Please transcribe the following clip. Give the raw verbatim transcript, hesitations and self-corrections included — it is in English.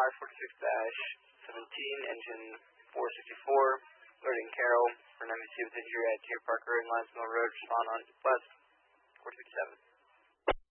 five forty-six dash seventeen, engine four sixty-four, loading Carroll for an M V C with injury at Deer Park Road and Limes Mill Road, respond on West four fifty-seven.